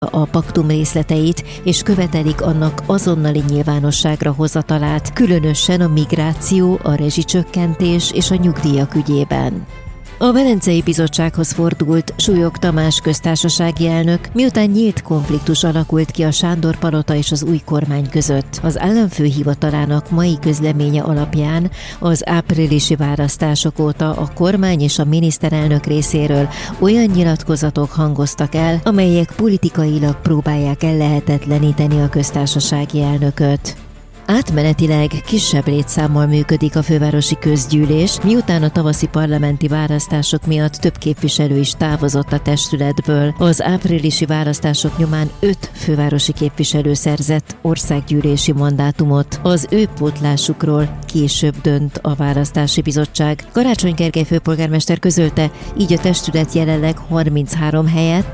a paktum részleteit, és követelik annak azonnali nyilvánosságra hozatalát, különösen a migráció, a rezsicsökkentés és a nyugdíjak ügyében. A Velencei Bizottsághoz fordult Súlyog Tamás köztársasági elnök, miután nyílt konfliktus alakult ki a Sándor-palota és az új kormány között. Az államfő hivatalának mai közleménye alapján az áprilisi választások óta a kormány és a miniszterelnök részéről olyan nyilatkozatok hangoztak el, amelyek politikailag próbálják ellehetetleníteni a köztársasági elnököt. Átmenetileg kisebb létszámmal működik a fővárosi közgyűlés, miután a tavaszi parlamenti választások miatt több képviselő is távozott a testületből. Az áprilisi választások nyomán 5 fővárosi képviselő szerzett országgyűlési mandátumot. Az ő pótlásukról később dönt a választási bizottság. Karácsony Gergely főpolgármester közölte, így a testület jelenleg 33 helyett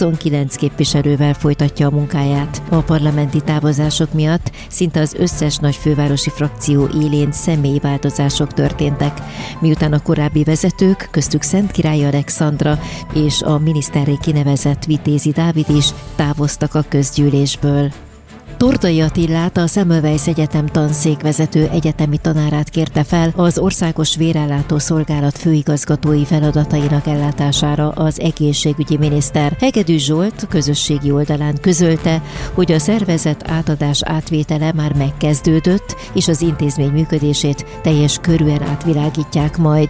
29 képviselővel folytatja a munkáját. A parlamenti távozások miatt szinte az összes nagy fővárosi frakció élén személyi változások történtek, miután a korábbi vezetők, köztük Szentkirály Alexandra és a miniszterré kinevezett Vitézi Dávid is távoztak a közgyűlésből. Tordai Attilát, a Semmelweis Egyetem tanszékvezető egyetemi tanárát kérte fel az Országos Vérellátó Szolgálat főigazgatói feladatainak ellátására az egészségügyi miniszter. Hegedű Zsolt közösségi oldalán közölte, hogy a szervezet átadás átvétele már megkezdődött, és az intézmény működését teljes körűen átvilágítják majd.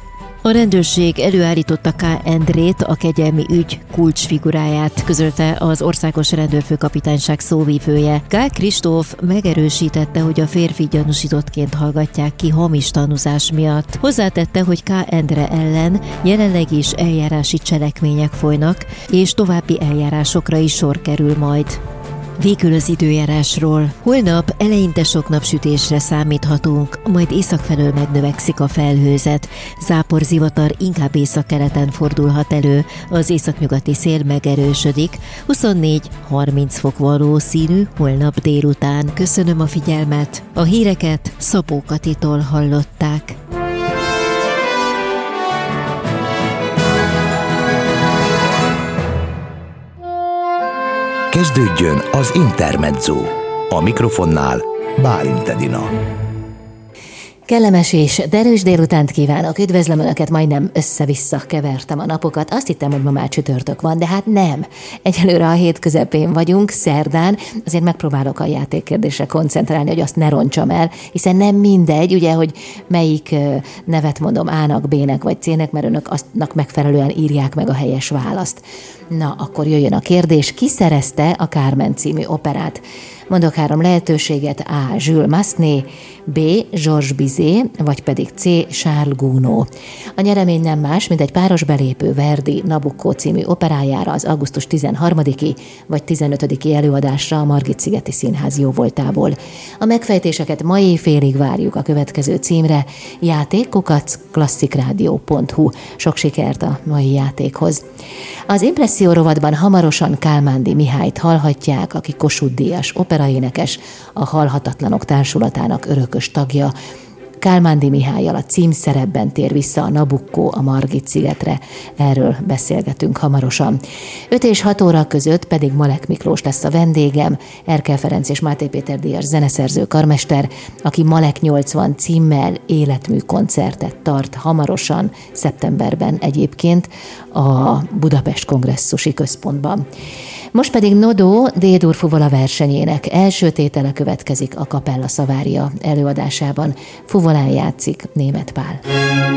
A rendőrség előállította K. Endrét, a kegyelmi ügy kulcsfiguráját, közölte az Országos Rendőrfőkapitányság szóvivője. K. Kristóf megerősítette, hogy a férfi gyanúsítottként hallgatják ki hamis tanúzás miatt. Hozzátette, hogy K. Endre ellen jelenleg is eljárási cselekmények folynak, és további eljárásokra is sor kerül majd. Végül az időjárásról. Holnap eleinte sok napsütésre számíthatunk, majd északfelől megnövekszik a felhőzet. Záporzivatar inkább északkeleten fordulhat elő, az északnyugati szél megerősödik, 24-30 fok valószínű holnap délután. Köszönöm a figyelmet, a híreket Szabó Katitól hallották. Kezdődjön az Intermezzo. A mikrofonnál Bálint Edina. Kellemes és derűs délutánt kívánok, üdvözlöm Önöket, majdnem össze-vissza kevertem a napokat. Azt hittem, hogy ma már csütörtök van, de hát nem. Egyelőre a hét közepén vagyunk, szerdán, azért megpróbálok a játékkérdésre koncentrálni, hogy azt ne roncsam el, hiszen nem mindegy, ugye, hogy melyik nevet mondom A-nak, B-nek vagy C-nek, mert Önök aztnak megfelelően írják meg a helyes választ. Na, akkor jöjjön a kérdés, ki szerezte a Carmen című operát? Mondok 3 lehetőséget: A. Jules Massenet, B. Georges Bizet, vagy pedig C. Charles Gounod. A nyeremény nem más, mint egy páros belépő Verdi Nabucco című operájára az augusztus 13-i vagy 15-i előadásra a Margit-szigeti Színház jóvoltából. A megfejtéseket ma éjfélig várjuk a következő címre: játék@klasszikrádió.hu. Sok sikert a mai játékhoz. Az Impresszió rovatban hamarosan Kálmándi Mihályt hallhatják, aki Kossuth-díjas operaénekes, a Halhatatlanok Társulatának örökös tagja. Kálmándi Mihállyal a címszerepben tér vissza a Nabucco a Margit-szigetre. Erről beszélgetünk hamarosan. 5 és 6 óra között pedig Malek Miklós lesz a vendégem, Erkel Ferenc és Máté Péter díjas zeneszerző karmester, aki Malek 80 címmel életmű koncertet tart hamarosan, szeptemberben egyébként a Budapest Kongresszusi Központban. Most pedig Nodó D-dur fuvola versenyének első tétele következik a Kapella Szavária előadásában. Fuvolán játszik Németh Pál.